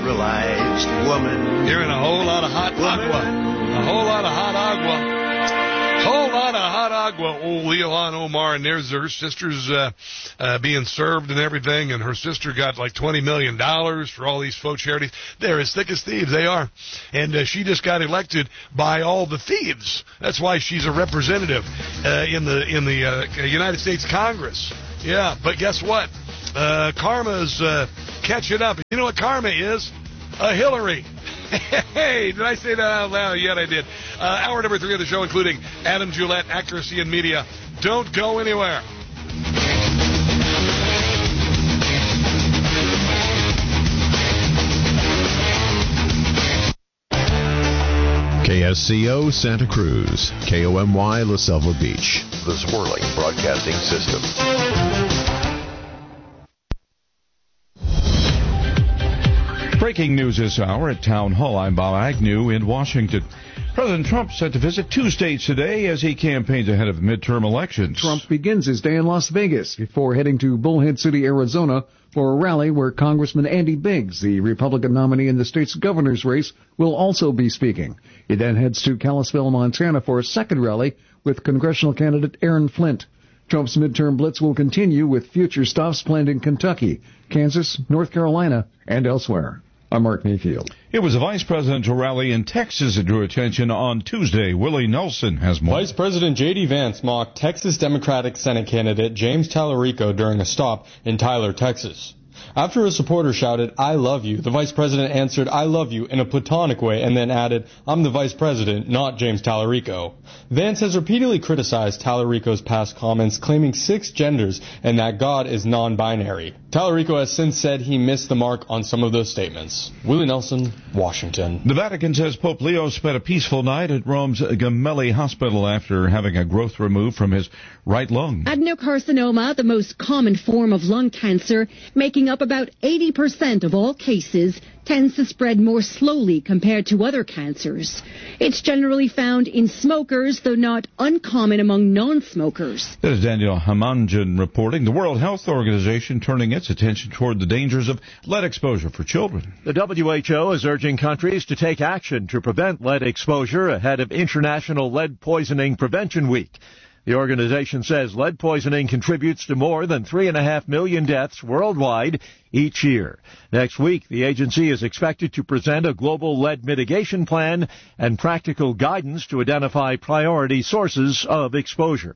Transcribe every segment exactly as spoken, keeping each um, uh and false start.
civilized woman. You're in a whole lot of hot agua. A whole lot of hot agua. Whole lot of hot agua. Oh, Ilhan Omar, and there's her sister's uh, uh, being served and everything, and her sister got like twenty million dollars for all these faux charities. They're as thick as thieves, they are. And uh, she just got elected by all the thieves. That's why she's a representative uh, in the in the uh, United States Congress. Yeah, but guess what? Uh, karma's uh, catching up. You know what karma is? A Hillary. Hey, did I say that out loud? Yeah, I did. Uh, hour number three of the show, including Adam Gillette, Accuracy in Media. Don't go anywhere. K S C O Santa Cruz, K O M Y La Selva Beach, the Swirling Broadcasting System. Breaking news this hour at Town Hall. I'm Bob Agnew in Washington. President Trump set to visit two states today as he campaigns ahead of midterm elections. Trump begins his day in Las Vegas before heading to Bullhead City, Arizona for a rally where Congressman Andy Biggs, the Republican nominee in the state's governor's race, will also be speaking. He then heads to Kalispell, Montana for a second rally with congressional candidate Aaron Flint. Trump's midterm blitz will continue with future stops planned in Kentucky, Kansas, North Carolina, and elsewhere. I'm Mark Mayfield. It was a vice presidential rally in Texas that drew attention on Tuesday. Willie Nelson has more. Vice President J D. Vance mocked Texas Democratic Senate candidate James Tallarico during a stop in Tyler, Texas. After a supporter shouted, "I love you," the vice president answered, "I love you," in a platonic way, and then added, "I'm the vice president, not James Tallarico." Vance has repeatedly criticized Tallarico's past comments, claiming six genders and that God is non-binary. Tallarico has since said he missed the mark on some of those statements. Willie Nelson, Washington. The Vatican says Pope Leo spent a peaceful night at Rome's Gemelli Hospital after having a growth removed from his right lung. Adenocarcinoma, the most common form of lung cancer, making up about eighty percent of all cases, tends to spread more slowly compared to other cancers. It's generally found in smokers, though not uncommon among non-smokers. This is Daniel Hamanjan reporting. The World Health Organization turning its attention toward the dangers of lead exposure for children. The W H O is urging countries to take action to prevent lead exposure ahead of International Lead Poisoning Prevention Week. The organization says lead poisoning contributes to more than three and a half million deaths worldwide each year. Next week, the agency is expected to present a global lead mitigation plan and practical guidance to identify priority sources of exposure.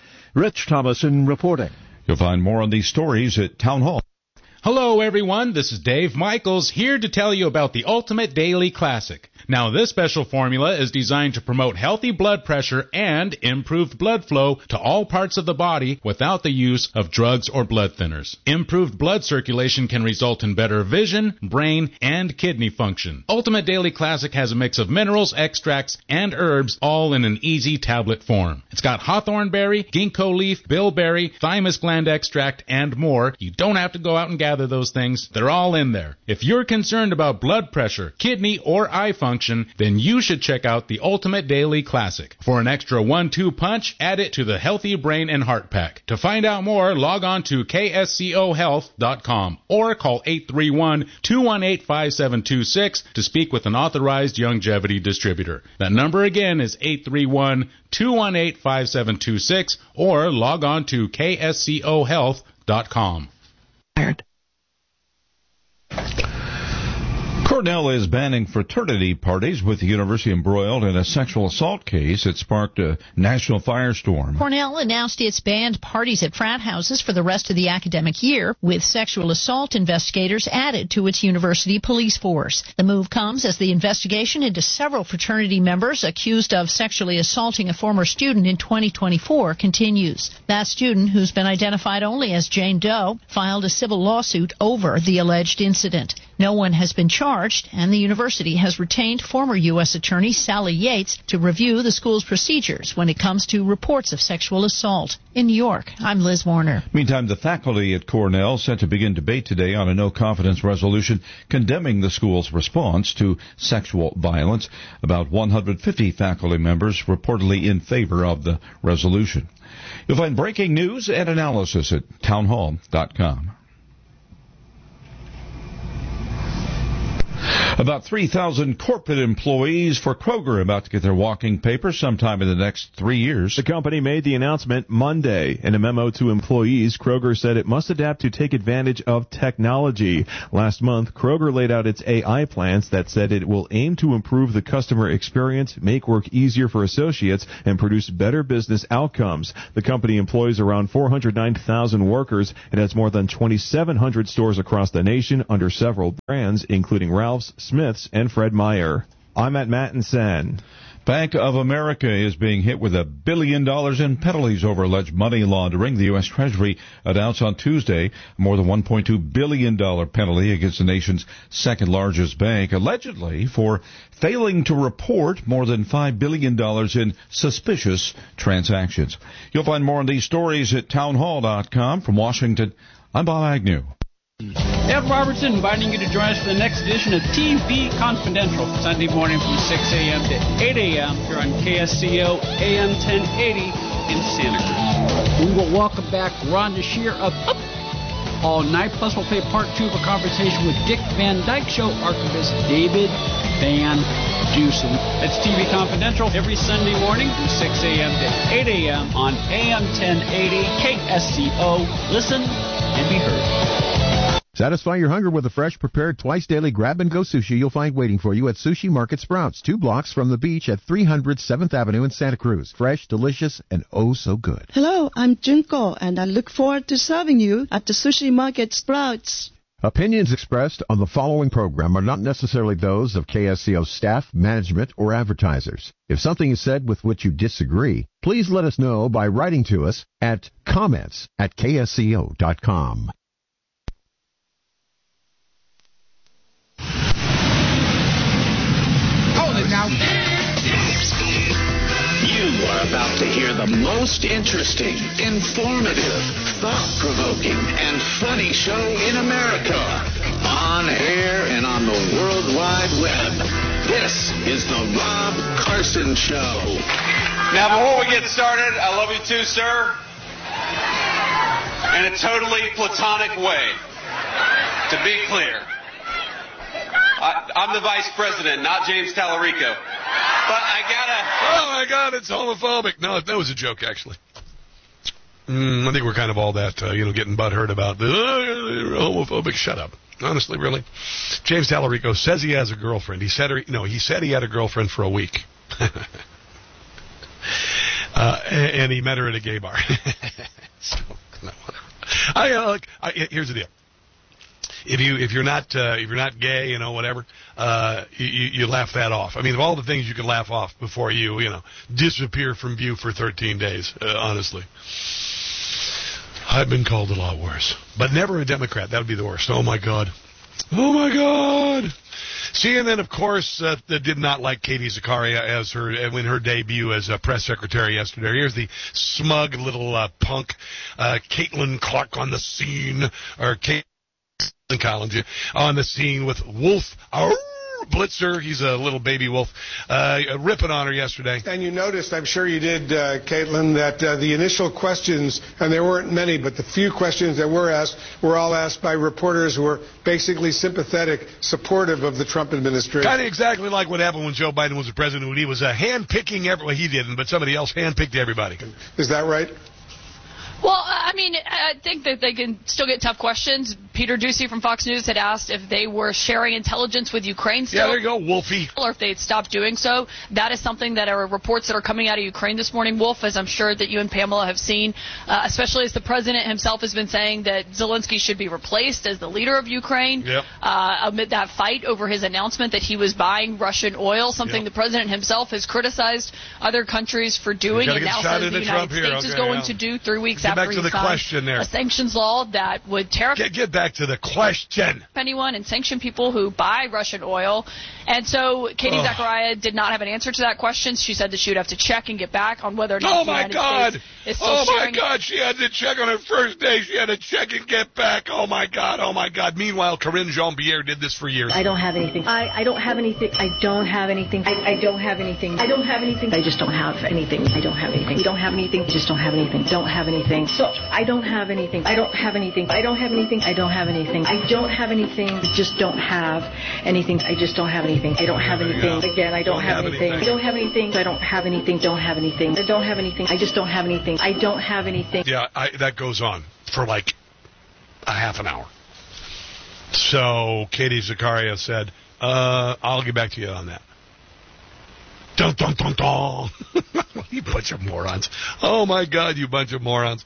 Rich Thomason reporting. You'll find more on these stories at Town Hall. Hello, everyone. This is Dave Michaels here to tell you about the Ultimate Daily Classic. Now, this special formula is designed to promote healthy blood pressure and improved blood flow to all parts of the body without the use of drugs or blood thinners. Improved blood circulation can result in better vision, brain, and kidney function. Ultimate Daily Classic has a mix of minerals, extracts, and herbs, all in an easy tablet form. It's got hawthorn berry, ginkgo leaf, bilberry, thymus gland extract, and more. You don't have to go out and gather those things. They're all in there. If you're concerned about blood pressure, kidney, or eye function, then you should check out the Ultimate Daily Classic. For an extra one two punch, add it to the Healthy Brain and Heart Pack. To find out more, log on to K S C O health dot com or call eight three one, two one eight, five seven two six to speak with an authorized longevity distributor. That number again is eight three one, two one eight, five seven two six or log on to K S C O health dot com. Cornell is banning fraternity parties with the university embroiled in a sexual assault case that sparked a national firestorm. Cornell announced it's banned parties at frat houses for the rest of the academic year, with sexual assault investigators added to its university police force. The move comes as the investigation into several fraternity members accused of sexually assaulting a former student in twenty twenty-four continues. That student, who's been identified only as Jane Doe, filed a civil lawsuit over the alleged incident. No one has been charged, and the university has retained former U S Attorney Sally Yates to review the school's procedures when it comes to reports of sexual assault. In New York, I'm Liz Warner. Meantime, the faculty at Cornell set to begin debate today on a no-confidence resolution condemning the school's response to sexual violence. About one hundred fifty faculty members reportedly in favor of the resolution. You'll find breaking news and analysis at town hall dot com. About three thousand corporate employees for Kroger about to get their walking papers sometime in the next three years. The company made the announcement Monday. In a memo to employees, Kroger said it must adapt to take advantage of technology. Last month, Kroger laid out its A I plans that said it will aim to improve the customer experience, make work easier for associates, and produce better business outcomes. The company employs around four hundred nine thousand workers and has more than twenty-seven hundred stores across the nation under several brands, including Ralph's, Smith's, and Fred Meyer. I'm at Mattinson. Bank of America is being hit with a billion dollars in penalties over alleged money laundering. The U S. Treasury announced on Tuesday more than one point two billion dollars penalty against the nation's second largest bank, allegedly for failing to report more than five billion dollars in suspicious transactions. You'll find more on these stories at townhall dot com. From Washington, I'm Bob Agnew. Ed Robertson inviting you to join us for the next edition of T V Confidential, Sunday morning from six a.m. to eight a.m. here on K S C O A M ten eighty in Santa Cruz. We will welcome back Rhonda Shear of Up All Night, plus we'll play part two of a conversation with Dick Van Dyke Show archivist David Van Dusen. That's T V Confidential every Sunday morning from six a.m. to eight a.m. on A M ten eighty K S C O. Listen and be heard. Satisfy your hunger with a fresh, prepared, twice-daily grab-and-go sushi you'll find waiting for you at Sushi Market Sprouts, two blocks from the beach at three hundred seventh Avenue in Santa Cruz. Fresh, delicious, and oh so good. Hello, I'm Junko, and I look forward to serving you at the Sushi Market Sprouts. Opinions expressed on the following program are not necessarily those of K S C O staff, management, or advertisers. If something is said with which you disagree, please let us know by writing to us at comments at K S C O dot com. Now. You are about to hear the most interesting, informative, thought-provoking, and funny show in America. On air and on the World Wide Web. This is the Rob Carson Show. Now, before we get started, I love you too, sir. In a totally platonic way. To be clear. I, I'm the vice president, not James Tallarico. But I gotta... Oh, my God, it's homophobic. No, that was a joke, actually. Mm, I think we're kind of all that, uh, you know, getting butthurt about the uh, homophobic. Shut up. Honestly, really. James Tallarico says he has a girlfriend. He said, her, no, he said he had a girlfriend for a week. uh, and, and he met her at a gay bar. So, no, I, uh, like, I, here's the deal. If you if you're not uh, if you're not gay, you know, whatever, uh, you, you laugh that off. I mean, of all the things you can laugh off before you, you know, disappear from view for thirteen days. Uh, honestly, I've been called a lot worse, but never a Democrat. That would be the worst. Oh my God, oh my God. C N N, of course, uh, did not like Katie Zakaria as her in her debut as a press secretary yesterday. Here's the smug little uh, punk, uh, Caitlin Clark on the scene, or Kate. Collins on the scene with Wolf Arr, Blitzer. He's a little baby wolf, uh, ripping on her yesterday. And you noticed, I'm sure you did, uh, Caitlin, that uh, the initial questions, and there weren't many, but the few questions that were asked were all asked by reporters who were basically sympathetic, supportive of the Trump administration. Kind of exactly like what happened when Joe Biden was the president, when he was uh, hand-picking everyone. Well, he didn't, but somebody else hand-picked everybody. Is that right? Well, I mean, I think that they can still get tough questions. Peter Doocy from Fox News had asked if they were sharing intelligence with Ukraine still. Yeah, there you go, Wolfie. Or if they had stopped doing so. That is something that are reports that are coming out of Ukraine this morning, Wolf, as I'm sure that you and Pamela have seen, uh, especially as the president himself has been saying that Zelensky should be replaced as the leader of Ukraine. Yep. Uh, amid that fight over his announcement that he was buying Russian oil, something yep. the president himself has criticized other countries for doing, and now says the United States okay, is going yeah. to do three weeks Get after back to he the signed question there. a sanctions law that would tariff get, get back to the question. anyone and sanction people who buy Russian oil. And so Katie oh. Zachariah did not have an answer to that question. She said that she would have to check and get back on whether or not oh the my United God. States is still Oh, my sharing God. She had to check on her first day. She had to check and get back. Oh, my God. Oh, my God. Meanwhile, Corinne Jean-Pierre did this for years. I don't have anything. I, I don't have anything. I don't have anything. I, I don't have anything. I don't have anything. I just don't have anything. I don't have anything. We don't have anything. We just don't have anything. Don't have anything. anything. So I don't have anything. I don't have anything. I don't have anything. I don't have anything. I don't have anything. I just don't have anything. I just don't have anything. I don't have anything. Again, I don't, don't have, have anything. anything. I don't have anything. I don't have anything. Don't have anything. I don't have anything. I just don't have anything. I don't have anything. Yeah, I, that goes on for like a half an hour. So Katie Zakaria said, uh, I'll get back to you on that. Dun, dun, dun, dun. You bunch of morons. Oh, my God, you bunch of morons.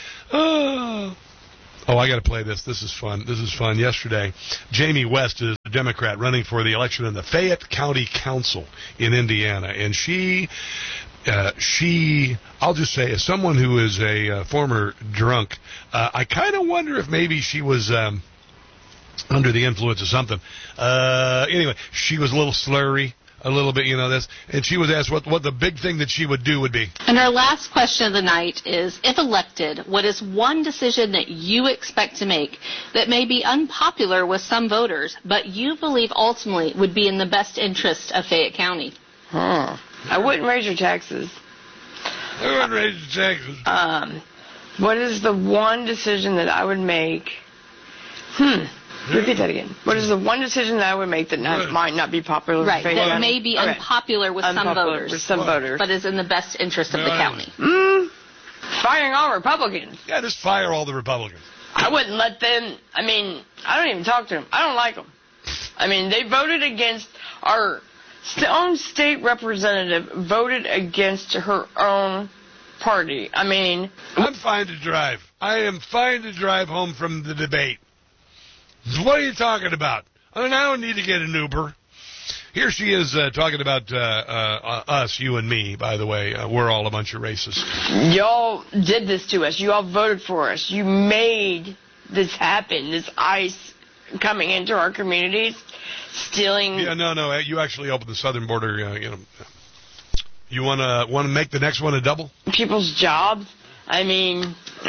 Oh, oh I got to play this. This is fun. This is fun. Yesterday, Jamie West is a Democrat running for the election in the Fayette County Council in Indiana. And she, uh, she, I'll just say, as someone who is a uh, former drunk, uh, I kind of wonder if maybe she was um, under the influence of something. Uh, anyway, she was a little slurry. A little bit, you know, this. And she was asked what, what the big thing that she would do would be. And our last question of the night is, if elected, what is one decision that you expect to make that may be unpopular with some voters, but you believe ultimately would be in the best interest of Fayette County? Huh. I wouldn't raise your taxes. I wouldn't raise your taxes. Um, what is the one decision that I would make? Hmm. Repeat that again. What is the one decision that I would make that not, might not be popular? Right, that County? May be okay. unpopular with unpopular some voters, with some voters, but is in the best interest of no, the county. Mm, firing all Republicans. Yeah, just fire all the Republicans. I wouldn't let them. I mean, I don't even talk to them. I don't like them. I mean, they voted against our own state representative. Voted against her own party. I mean, I'm fine to drive. I am fine to drive home from the debate. What are you talking about? I mean, I don't need to get an Uber. Here she is uh, talking about uh, uh, us, you and me, by the way. Uh, we're all a bunch of racists. Y'all did this to us. You all voted for us. You made this happen, this ICE coming into our communities, stealing. Yeah, no, no. You actually opened the southern border. Uh, you know, you want to want to make the next one a double? People's jobs. I mean, uh,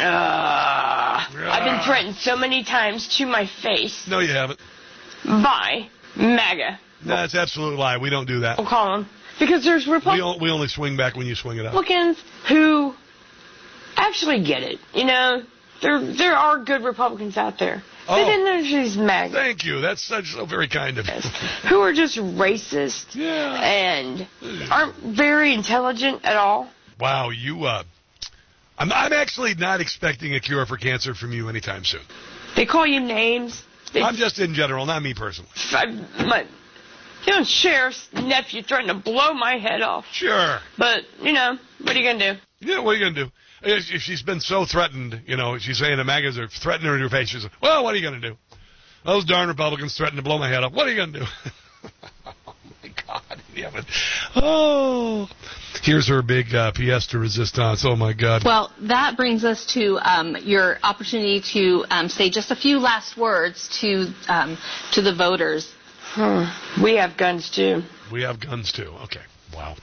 I've been threatened so many times to my face. No, you haven't. By MAGA. No, that's an absolute lie. We don't do that. We'll call them. Because there's Republicans. We, we only swing back when you swing it out. Republicans who actually get it. You know, there there are good Republicans out there. Oh, but then there's these MAGA. Thank you. That's such so very kind of you. Who are just racist. Yeah. And aren't very intelligent at all. Wow, you, uh... I'm, I'm actually not expecting a cure for cancer from you anytime soon. They call you names. They, I'm just in general, not me personally. I, my, you know, sheriff's nephew threatened to blow my head off. Sure. But, you know, what are you going to do? Yeah, what are you going to do? If she's been so threatened, you know, she's saying the MAGAs are threatening her in her face. She's like, well, what are you going to do? Those darn Republicans threatened to blow my head off. What are you going to do? Oh, my God. Yeah, but, oh... Here's her big uh, pièce de résistance. Oh, my God. Well, that brings us to um, your opportunity to um, say just a few last words to um, to the voters. Hmm. We have guns, too. We have guns, too. Okay. Wow.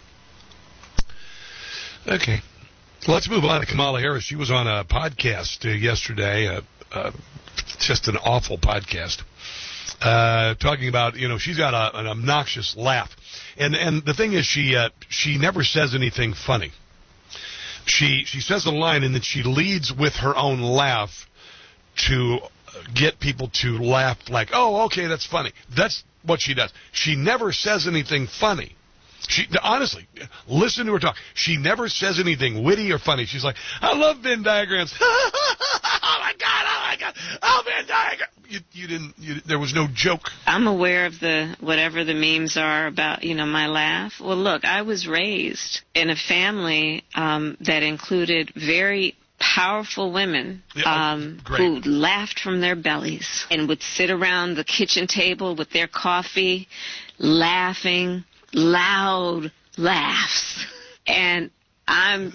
Okay. Let's move on to Kamala Harris. She was on a podcast uh, yesterday, uh, uh, just an awful podcast, uh, talking about, you know, she's got a, an obnoxious laugh. And and the thing is, she uh, she never says anything funny. She she says a line and then she leads with her own laugh to get people to laugh like, oh, okay, that's funny. That's what she does. She never says anything funny. She honestly, listen to her talk. She never says anything witty or funny. She's like, I love Venn diagrams. Oh my God! Oh my God! Oh, Venn diagram. You, you didn't. You, there was no joke. I'm aware of the whatever the memes are about, you know, my laugh. Well, look, I was raised in a family um, that included very powerful women um, yeah, who laughed from their bellies and would sit around the kitchen table with their coffee, laughing, loud laughs. And I'm.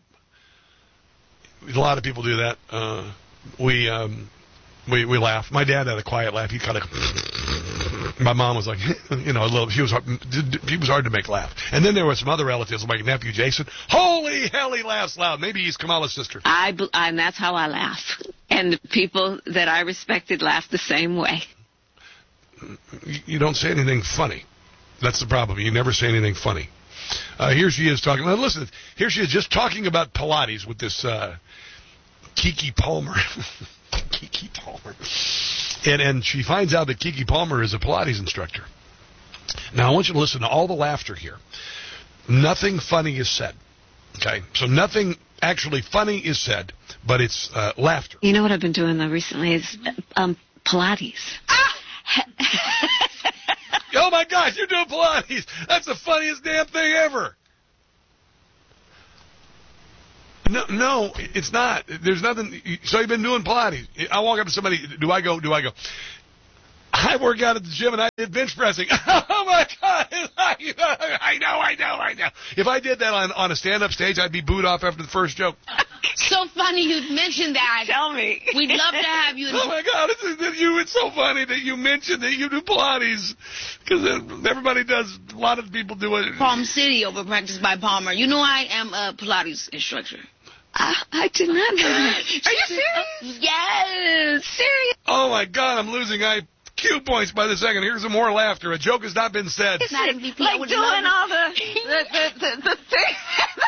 A lot of people do that. Uh, we. Um, We we laugh. My dad had a quiet laugh. He kind of. My mom was like, you know, a little. She was he was hard to make laugh. And then there were some other relatives, like nephew Jason. Holy hell, he laughs loud. Maybe he's Kamala's sister. I and that's how I laugh. And the people that I respected laughed the same way. You don't say anything funny. That's the problem. You never say anything funny. Uh, here she is talking. Now listen, here she is just talking about Pilates with this. Uh, Keke Palmer. Keke Palmer. And, and she finds out that Keke Palmer is a Pilates instructor. Now, I want you to listen to all the laughter here. Nothing funny is said. Okay? So nothing actually funny is said, but it's uh, laughter. You know what I've been doing, though, recently is um, Pilates. Ah! Oh, my gosh, you're doing Pilates. That's the funniest damn thing ever. No, no, it's not. There's nothing. So you've been doing Pilates. I walk up to somebody. Do I go? Do I go? I work out at the gym and I did bench pressing. Oh, my God. I know, I know, I know. If I did that on, on a stand-up stage, I'd be booed off after the first joke. So funny you mentioned that. Tell me. We'd love to have you. In oh, my God. It's, it's, you, it's so funny that you mentioned that you do Pilates. Because everybody does. A lot of people do it. Palm City over practiced by Palmer. You know I am a Pilates instructor. I, I did not know that. Are you serious? Yes. Serious. Oh, my God. I'm losing I Q points by the second. Here's some more laughter. A joke has not been said. It's not M V P. Like doing all the the the, the, the things.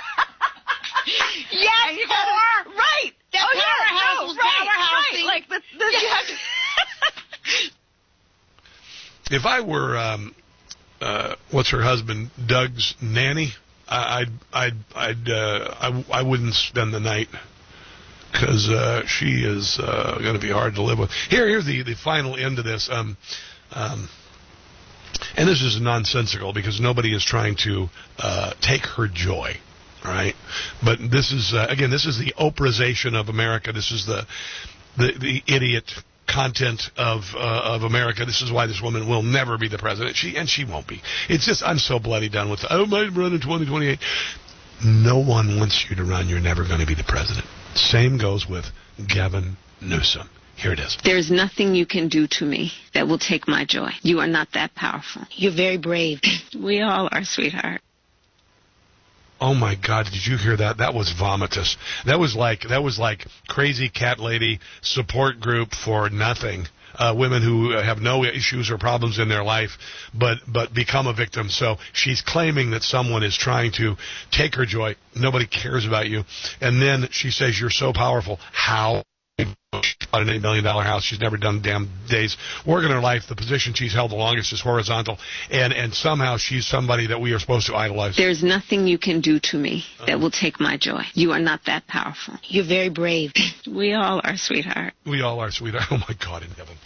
Yes, or right. That oh, powerhouse yeah, was no, right, powerhouse. Right. Like the, the Yeah. If I were um, uh, what's her husband, Doug's nanny, I'd I'd I'd uh, I I wouldn't spend the night. Because uh, she is uh, going to be hard to live with. Here, here's the, the final end of this. Um, um, and this is nonsensical because nobody is trying to uh, take her joy, right? But this is, uh, again, this is the Oprahization of America. This is the the, the idiot content of uh, of America. This is why this woman will never be the president. She and she won't be. It's just, I'm so bloody done with, I might run in twenty twenty-eight. No one wants you to run. You're never going to be the president. Same goes with Gavin Newsom. Here it is. There's nothing you can do to me that will take my joy. You are not that powerful. You're very brave. We all are, sweetheart. Oh my God! Did you hear that? That was vomitous. That was like that was like crazy cat lady support group for nothing. Uh, women who have no issues or problems in their life, but but become a victim. So she's claiming that someone is trying to take her joy. Nobody cares about you. And then she says you're so powerful. How? She bought an eight million dollar house. She's never done damn days work in her life. The position she's held the longest is horizontal. And and somehow she's somebody that we are supposed to idolize. There's nothing you can do to me that will take my joy. You are not that powerful. You're very brave. We all are, sweetheart. We all are, sweetheart. Oh, my God, in heaven.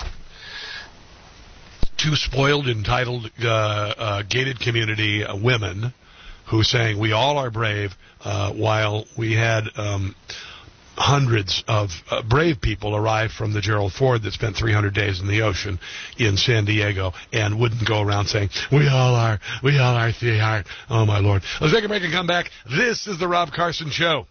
Two spoiled, entitled, uh, uh, gated community uh, women who sang, we all are brave, uh, while we had... Um, Hundreds of uh, brave people arrived from the Gerald Ford that spent three hundred days in the ocean in San Diego and wouldn't go around saying, we all are, we all are, sweetheart. Oh, my Lord. Let's take a break and come back. This is the Rob Carson Show.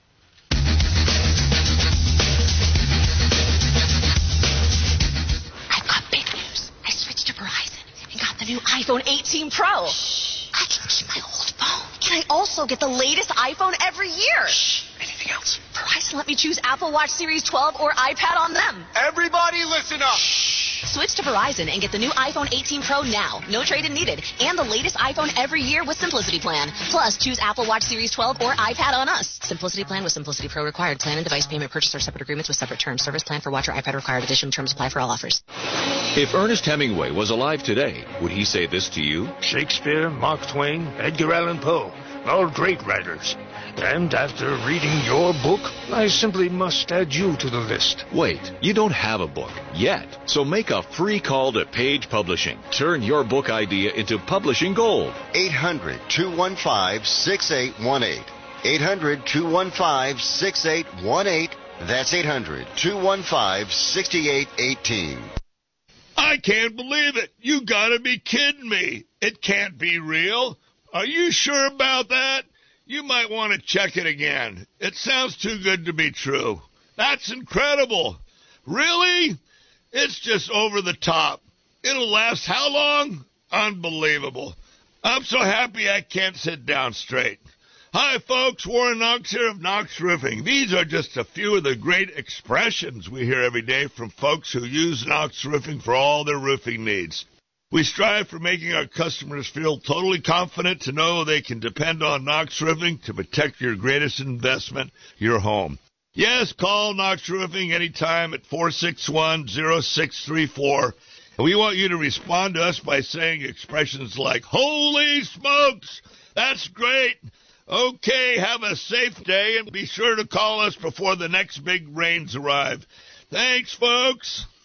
I've got big news. I switched to Verizon and got the new iPhone eighteen Pro. Shh. I can keep my old phone. Can I also get the latest iPhone every year? Shh. Anything else? Verizon let me choose Apple Watch Series twelve or iPad on them. Everybody listen up. Shh. Switch to Verizon and get the new iPhone eighteen Pro now. No trade-in needed. And the latest iPhone every year with Simplicity Plan. Plus, choose Apple Watch Series twelve or iPad on us. Simplicity Plan with Simplicity Pro required. Plan and device payment purchase or separate agreements with separate terms. Service plan for watch or iPad required. Additional terms apply for all offers. If Ernest Hemingway was alive today, would he say this to you? Shakespeare, Mark Twain, Edgar Allan Poe, all great writers. And after reading your book, I simply must add you to the list. Wait, you don't have a book yet. So make a free call to Page Publishing. Turn your book idea into publishing gold. eight hundred, two one five, six eight one eight. eight hundred, two one five, six eight one eight. That's eight hundred, two one five, six eight one eight. I can't believe it. You gotta be kidding me. It can't be real. Are you sure about that? You might want to check it again. It sounds too good to be true. That's incredible. Really? It's just over the top. It'll last how long? Unbelievable. I'm so happy I can't sit down straight. Hi, folks. Warren Knox here of Knox Roofing. These are just a few of the great expressions we hear every day from folks who use Knox Roofing for all their roofing needs. We strive for making our customers feel totally confident to know they can depend on Knox Roofing to protect your greatest investment, your home. Yes, call Knox Roofing anytime at four six one, zero six three four. And we want you to respond to us by saying expressions like, holy smokes, that's great. Okay, have a safe day, and be sure to call us before the next big rains arrive. Thanks, folks.